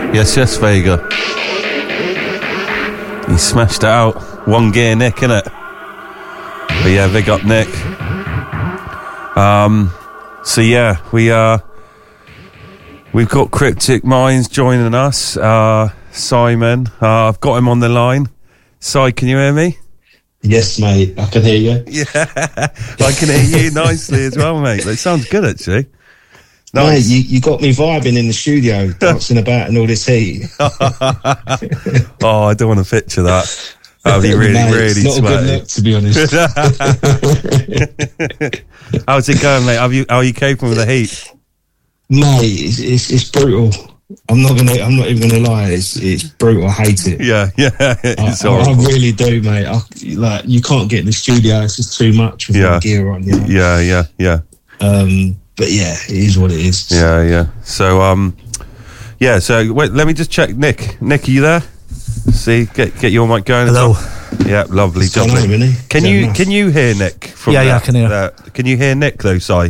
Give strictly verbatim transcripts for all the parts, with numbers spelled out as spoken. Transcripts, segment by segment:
Yes, yes, Vega. He smashed it out. One gear Nick, innit? But yeah, big up Nick. Um, so yeah, we uh, we've got Cryptic Minds joining us. Uh, Simon, uh, I've got him on the line. Si, can you hear me? Yes, mate. I can hear you. Yeah, I can hear you nicely as well, mate. That sounds good, actually. Nice. Mate, you, you got me vibing in the studio, dancing about in all this heat. Oh, I don't want to picture that. That'd be really, mate, really it's not sweaty. a good look, to be honest. How's it going, mate? How are you, how are you coping with the heat? Mate, it's, it's, it's brutal. I'm not gonna. I'm not even gonna lie. It's it's brutal. I hate it. Yeah, yeah. It's I, I, I really do, mate. I, like you can't get in the studio. It's just too much with yeah. the gear on. You know? Yeah, yeah, yeah. Um, but yeah, it is what it is. Yeah, yeah. So, um, yeah. So, wait. Let me just check. Nick, Nick, are you there? See, get get your mic going. Hello. Yeah, lovely. What's going on, really? Can Is you enough? can you hear Nick? From Yeah, there, yeah, I can hear. there? Can you hear Nick though, Si?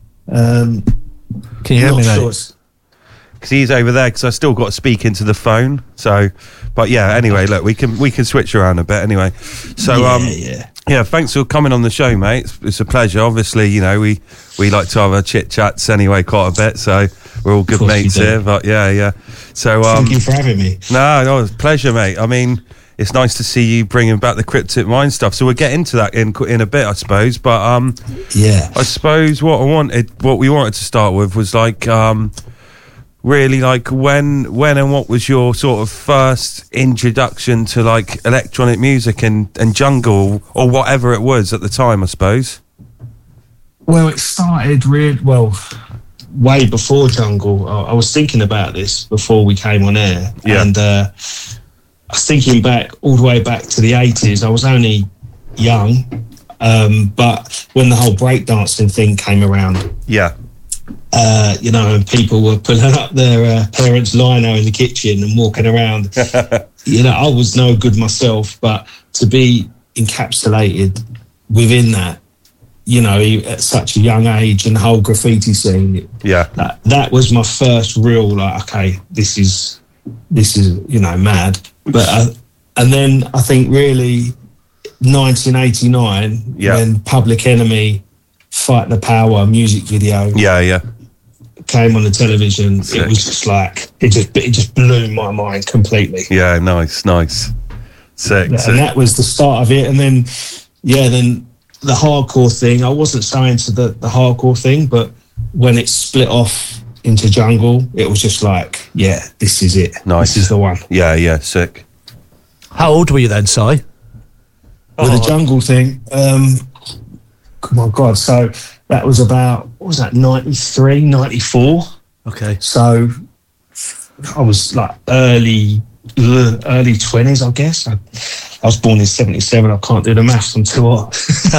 Um, Can you hear not me, sure mate? it's- Because he's over there. Because I still got to speak into the phone. So, but yeah. Anyway, look, we can we can switch around a bit. Anyway, so yeah, um, yeah. yeah. Thanks for coming on the show, mate. It's, it's a pleasure. Obviously, you know we we like to have our chit chats anyway quite a bit. So we're all good course mates we do. here. But yeah, yeah. So um, Thank you for having me. no, no, it's a pleasure, mate. I mean, it's nice to see you bringing back the Cryptic Mind stuff. So we'll get into that in in a bit, I suppose. But um, Yeah. I suppose what I wanted, what we wanted to start with was like um, really like when, when and what was your sort of first introduction to like electronic music and and jungle or whatever it was at the time, I suppose. Well, it started really well way before Jungle. I, I was thinking about this before we came on air, Yeah. and uh, I was thinking back all the way back to the eighties. I was only young, um, but when the whole breakdancing thing came around, Yeah, uh, you know, and people were pulling up their uh, parents' lino in the kitchen and walking around. You know, I was no good myself, but to be encapsulated within that, you know, at such a young age, and the whole graffiti scene, yeah, that that was my first real like, okay, this is this is you know mad. But uh, and then I think really nineteen eighty-nine, Yeah. when Public Enemy Fight the Power music video yeah, yeah. came on the television, Sick. it was just like it just it just blew my mind completely. Yeah, nice, nice. Sick, Yeah, sick. and that was the start of it. And then, yeah, then the hardcore thing. I wasn't so into the, the hardcore thing, but when it split off into jungle, it was just like, yeah, this is it. Nice. This is the one. Yeah, yeah, sick. How old were you then, Si? With Oh. the jungle thing, um, oh my God. So that was about, what was that, ninety-three, ninety-four. Okay. So I was like early, ugh, early twenties, I guess. I, I was born in seventy-seven. I can't do the maths. I'm too hot.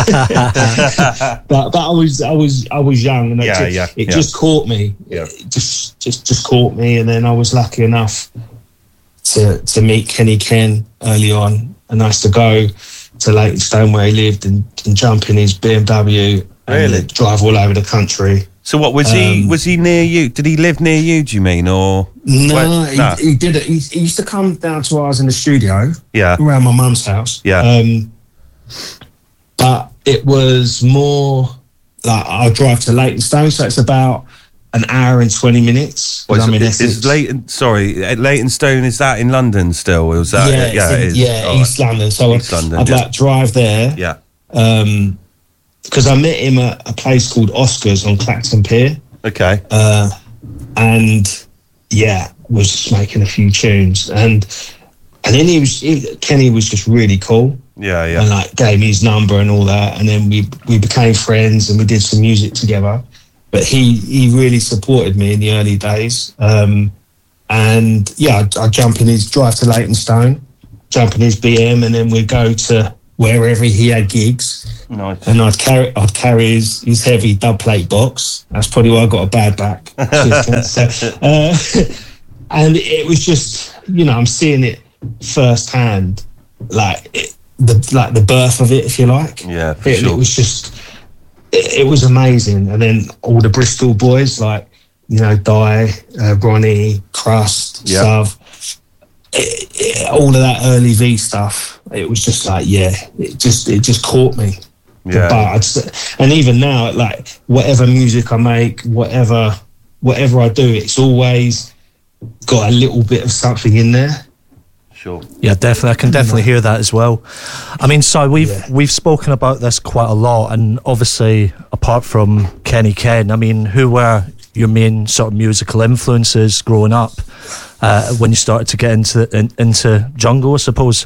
but but I was I was I was young, and it, Yeah, just, yeah, it yeah. just caught me. Yeah. It just just just caught me, and then I was lucky enough to to meet Kenny Ken early on, and I used to go to Leytonstone where he lived and, and jump in his B M W and Really? drive all over the country. So what was he? Um, Was he near you? Did he live near you? Do you mean, or No, Well, he, nah. he did it. He, he used to come down to ours in the studio yeah, around my mum's house. Yeah. Um, but it was more like I'll drive to Leytonstone, so it's about an hour and twenty minutes. What, I'm in is, Essex. is Leighton? Sorry, Leytonstone, is that in London still? Or was that? yeah, yeah, it's in- it is. yeah, All right. East London. So East I'd, London, I'd yeah. like drive there. Yeah, Um, because I met him at a place called Oscars on Clacton Pier. okay, Uh, and yeah, was just making a few tunes, and and then he was he, Kenny was just really cool, yeah, yeah, and like gave me his number and all that, and then we we became friends and we did some music together. But he he really supported me in the early days, um, and yeah, I'd, I'd jump in his drive to Leytonstone, jump in his B M, and then we'd go to wherever he had gigs. nice. And I'd carry, I'd carry his, his heavy dub plate box. That's probably why I got a bad back. so, uh, and it was just, you know, I'm seeing it firsthand, like it, the like the birth of it, if you like. Yeah, for It, sure. it was just, it, it was amazing. And then all the Bristol boys, like you know, Die, uh, Ronnie, Crust, Yeah. Suv, it, it, all of that early V stuff. It was just like, yeah, it just it just caught me. Yeah. But I just, and even now, like whatever music I make, whatever whatever I do, it's always got a little bit of something in there. Sure. Yeah, definitely. I can definitely hear that as well. I mean, so we've Yeah. we've spoken about this quite a lot, and obviously, apart from Kenny Ken, I mean, who were your main sort of musical influences growing up uh, when you started to get into in, into jungle, I suppose?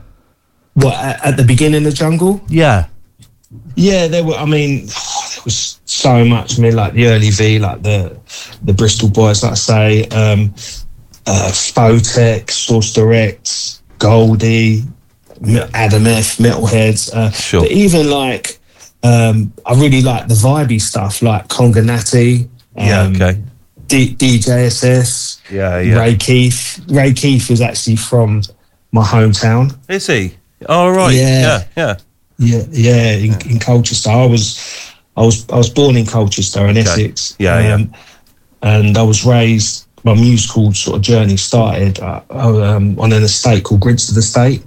What at, at the beginning of Jungle? Yeah. Yeah, there were. I mean, there was so much. I mean, like the early V, like the the Bristol Boys, like I say, um, uh, Photek, Source Direct, Goldie, Adam F, Metalheads. Uh, Sure. But even like, um, I really like the vibey stuff, like Conga Natty. Um, Yeah, okay. D- DJSS. Yeah, yeah. Ray Keith. Ray Keith is actually from my hometown. Is he? Oh, right. Yeah. Yeah, yeah. Yeah, yeah, in, in Colchester. I was, I was, I was born in Colchester in Essex. Yeah, yeah. And I was raised. My musical sort of journey started uh, um, on an estate called Grinstead Estate.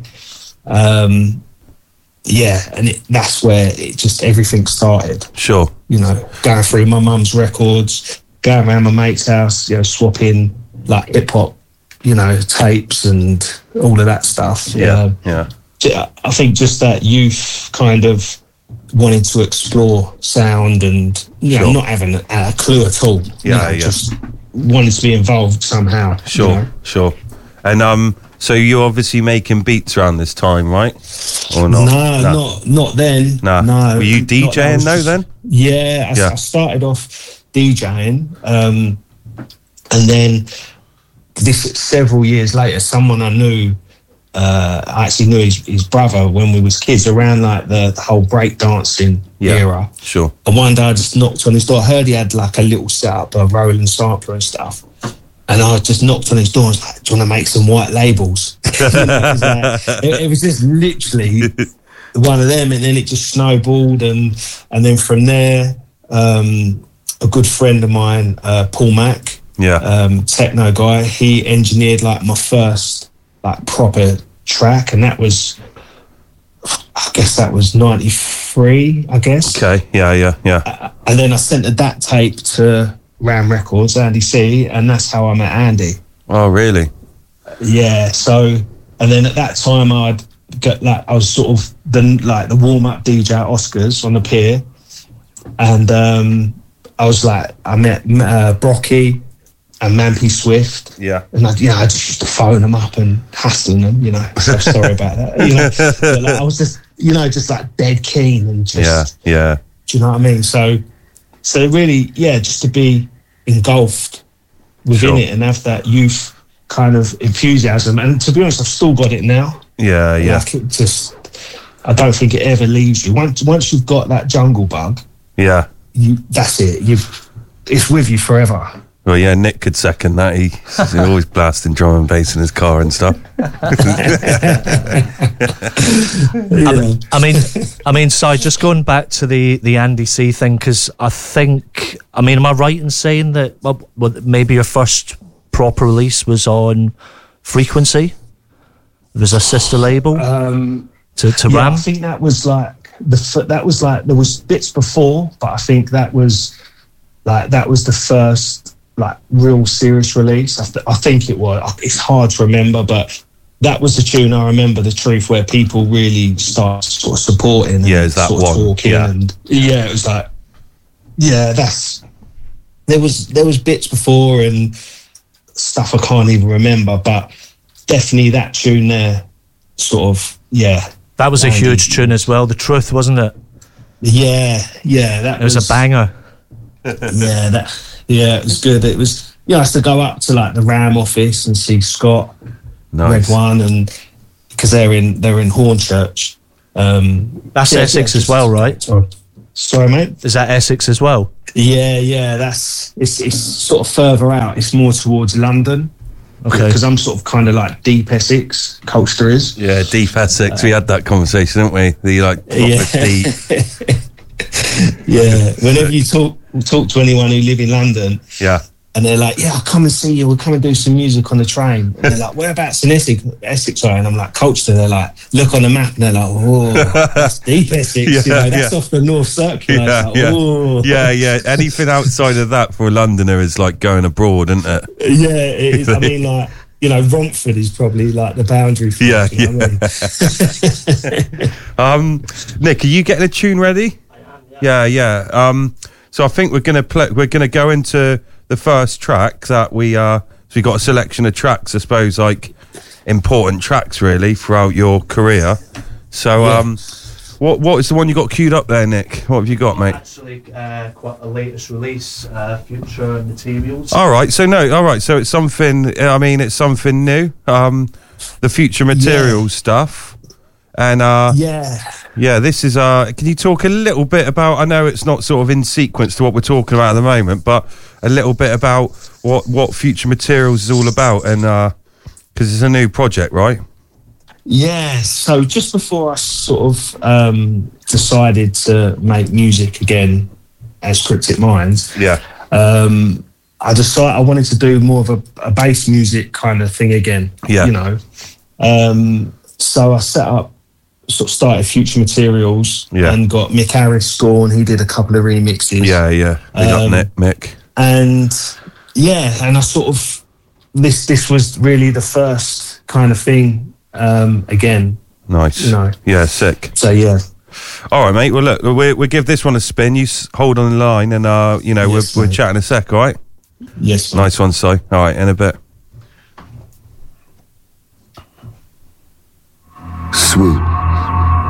Um, yeah, and it, that's where it just everything started. Sure. You know, going through my mum's records, going around my mate's house, you know, swapping like hip hop, you know, tapes and all of that stuff. Yeah, Um, yeah. I think just that youth kind of wanting to explore sound and you know Sure. not having a clue at all. you Yeah, know, yeah. Just wanting to be involved somehow. you Sure, know. sure. And um, so you're obviously making beats around this time, right? Or not? No, not not then. Nah. No. Were you not- that DJing was though just- then? Yeah, I, Yeah. I started off DJing, um, and then this several years later, someone I knew. Uh, I actually knew his, his brother when we was kids around like the, the whole breakdancing Yeah. era. Sure. And one day I just knocked on his door. I heard he had like a little setup, a rolling sampler and stuff. And I just knocked on his door and was like, do you want to make some white labels? You know, 'cause, like, it, it was just literally one of them. And then it just snowballed. And, and then from there, um, a good friend of mine, uh, Paul Mack, Yeah. um, techno guy, he engineered like my first like proper track. And that was, I guess that was ninety-three, I guess. Okay. Yeah, yeah, yeah. And then I sent that tape to Ram Records, Andy C, and that's how I met Andy. Oh, really? Yeah. So, and then at that time, I'd get like I was sort of the like the warm up D J at Oscars on the pier, and um, I was like I met uh, Brocky and Mampy Swift. Yeah. And I, you know, I just used to phone them up and hassling them. You know, so sorry about that. You know, but like, I was just you know just like dead keen and just. Yeah, yeah. Do you know what I mean? So, so really, yeah, just to be engulfed within Sure. it and have that youth kind of enthusiasm. And to be honest, I've still got it now. Yeah, yeah. Like it just, I don't think it ever leaves you. Once, once you've got that jungle bug, Yeah. you that's it. You've, it's with you forever. Well, yeah, Nick could second that. He, he's always blasting drum and bass in his car and stuff. I mean, I mean, I mean, sorry, just going back to the, the Andy C thing, because I think, I mean, am I right in saying that well, well, maybe your first proper release was on Frequency? There was a sister label Um, to, to yeah, Ram? I think that was like the f- that was like there was bits before, but I think that was like that was the first like real serious release. I, th- I think it was. It's hard to remember, but that was the tune I remember. The truth where people really start sort of supporting. And Yeah, is that sort of one? talking Yeah. and yeah, it was like yeah, that's there was there was bits before and stuff I can't even remember, but definitely that tune there, sort of yeah. That was a Andy. huge tune as well. The Truth, wasn't it? Yeah, yeah, that It was a banger. Yeah, that yeah, it was good. It was yeah, I used to go up to like the Ram office and see Scott, Nice. Red One, and because they're in they're in Hornchurch. Um, That's yeah, Essex yeah, as well, right? Sorry. Sorry, mate. Is that Essex as well? Yeah, yeah, that's it's it's sort of further out. It's more towards London. Okay. Because I'm sort of kind of like deep Essex. Colchester is. Yeah, deep Essex. We had that conversation, didn't we? The like proper Yeah. deep. Yeah. Whenever you talk talk to anyone who live in London, Yeah. and they're like, yeah, I'll come and see you. We'll come and do some music on the train. And they're like, whereabouts in Essex? Essex, sorry. And I'm like, Colchester. They're like, look on the map. And they're like, oh, that's deep Essex. Yeah, you know, that's yeah. off the North Circular. Yeah, Like, yeah. oh. yeah, yeah. Anything outside of that for a Londoner is like going abroad, isn't it? Yeah, it is. I mean, like, you know, Romford is probably like the boundary for Yeah, it, you know what I mean? Um, Nick, are you getting a tune ready? I am, yeah. Yeah, yeah. Um, so I think we're gonna play. We're gonna go into the first track that we uh. So we got a selection of tracks, I suppose, like important tracks really throughout your career. So, Yeah. um, what what is the one you got queued up there, Nick? What have you got, mate? Actually, uh, quite a latest release, uh, Future Materials. All right, so no, all right, so it's something. I mean, it's something new. Um, the Future Materials stuff, and uh, Yeah. yeah, this is. Uh, can you talk a little bit about? I know it's not sort of in sequence to what we're talking about at the moment, but a little bit about what what Future Materials is all about, and because it's a new project, right? Yeah, so just before I sort of um, decided to make music again as Cryptic Minds, Yeah, um, I decided I wanted to do more of a, a bass music kind of thing again. Yeah. You know, um, so I set up, sort of started Future Materials, Yeah. and got Mick Harris scored. He did a couple of remixes. yeah, yeah. Big up, Um, Nick, Mick. and yeah, and I sort of this this was really the first kind of thing um, again. Nice. You know. Yeah, sick. So yeah. All right, mate. Well, look, we we give this one a spin. You s- hold on the line, and uh, you know, Yes, we're we're mate. chatting a sec, all right? Yes. Nice one, Si. All right, in a bit. Swoop.